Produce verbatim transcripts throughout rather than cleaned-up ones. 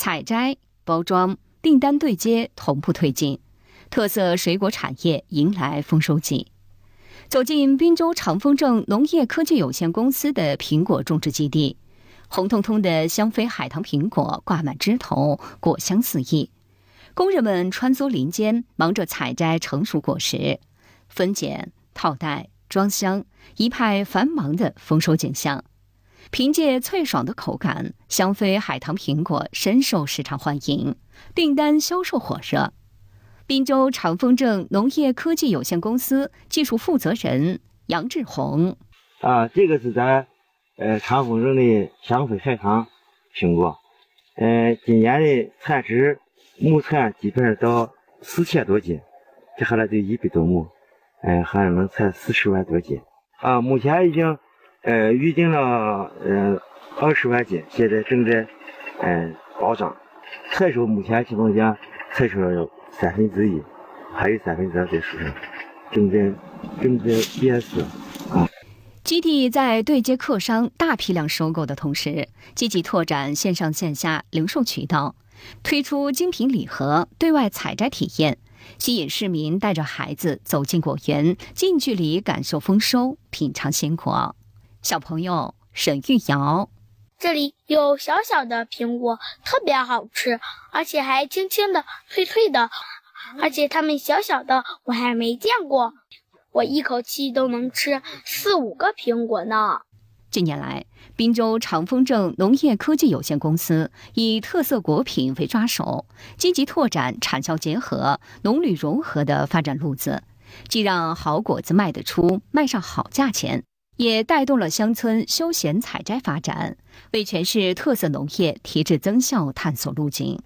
采摘、包装、订单对接同步推进，特色水果产业迎来丰收季。走进滨州长风镇农业科技有限公司的苹果种植基地，红彤彤的香妃海棠苹果挂满枝头，果香四溢。工人们穿梭林间，忙着采摘成熟果实，分拣、套袋、装箱，一派繁忙的丰收景象。凭借脆爽的口感，香妃海棠苹果深受市场欢迎，订单销售火热。滨州长风镇农业科技有限公司技术负责人杨志红： 啊，这个是咱呃长风镇的香妃海棠苹果，呃，今年的产值亩产基本上到四千多斤，这下来就一百多亩，呃，还能产四十万多斤。啊，目前已经呃预定了呃二十万斤，现在正在呃包装，采收目前情况下采收了有三分之一，还有三分之二在树上，正在正在变色啊。 基地在对接客商大批量收购的同时，积极拓展线上线下零售渠道，推出精品礼盒、对外采摘体验，吸引市民带着孩子走进果园，近距离感受丰收，品尝鲜果。小朋友沈玉瑶： 这里有小小的苹果，特别好吃，而且还轻轻的、脆脆的，而且它们小小的，我还没见过。我一口气都能吃四五个苹果呢。 近年来，滨州长风镇农业科技有限公司以特色果品为抓手，积极拓展产销结合、农旅融合的发展路子，既让好果子卖得出、卖上好价钱，也带动了乡村休闲采摘发展，为全市特色农业提质增效探索路径。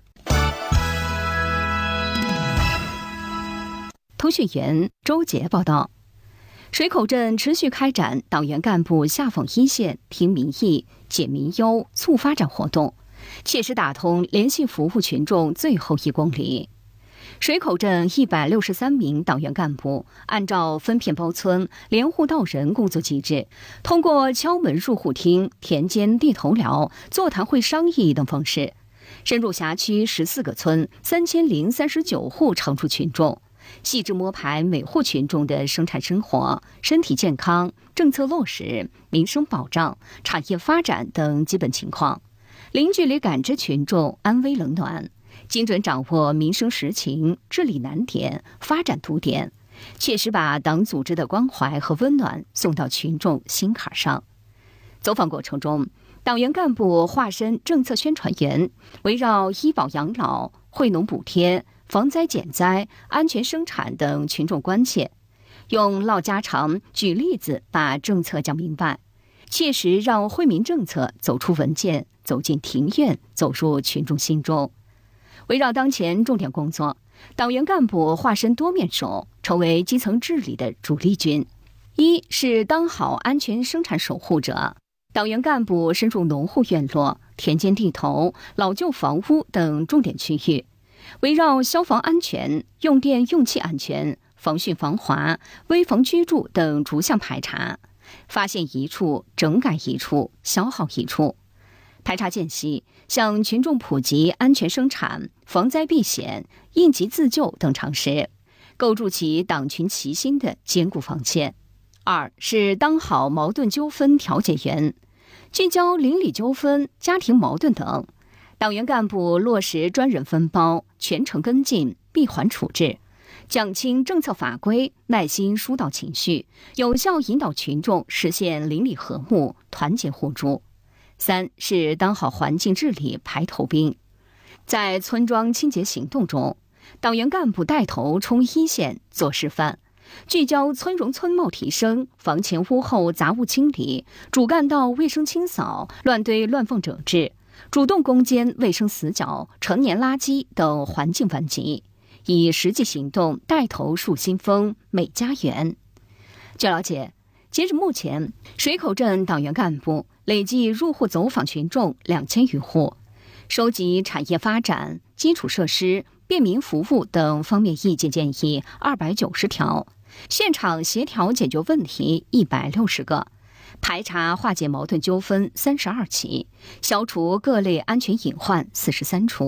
通讯员周杰报道。水口镇持续开展党员干部下访一线、听民意、解民忧、促发展活动，切实打通联系服务群众最后一公里。水口镇一百六十三名党员干部按照分片包村、连户到人工作机制，通过敲门入户听、田间地头聊、座谈会商议等方式，深入辖区十四个村、三千零三十九户常住群众。细致摸排每户群众的生产生活、身体健康、政策落实、民生保障、产业发展等基本情况，零距离感知群众安危冷暖，精准掌握民生实情、治理难点、发展堵点，切实把党组织的关怀和温暖送到群众心坎上。走访过程中，党员干部化身政策宣传员，围绕医保养老、惠农补贴、防灾减灾、安全生产等群众关切，用唠家常、举例子把政策讲明白，切实让惠民政策走出文件，走进庭院，走入群众心中。围绕当前重点工作，党员干部化身多面手，成为基层治理的主力军。一是当好安全生产守护者，党员干部深入农户院落、田间地头、老旧房屋等重点区域，围绕消防安全、用电用气安全、防汛防滑、危房居住等逐项排查，发现一处整改一处，消耗一处。排查间隙，向群众普及安全生产、防灾避险、应急自救等常识，构筑起党群齐心的坚固防线。二是当好矛盾纠纷调解员，聚焦邻里纠纷、家庭矛盾等，党员干部落实专人分包，全程跟进，闭环处置，讲清政策法规，耐心疏导情绪，有效引导群众实现邻里和睦、团结互助。三是当好环境治理排头兵，在村庄清洁行动中，党员干部带头冲一线做示范，聚焦村容村貌提升、房前屋后杂物清理、主干道卫生清扫、乱堆乱放整治，主动攻坚卫生死角、陈年垃圾等环境顽疾，以实际行动带头树新风、美家园。据了解，截至目前，水口镇党员干部累计入户走访群众两千余户，收集产业发展、基础设施、便民服务等方面意见建议二百九十条，现场协调解决问题一百六十个，排查化解矛盾纠纷三十二起，消除各类安全隐患四十三处。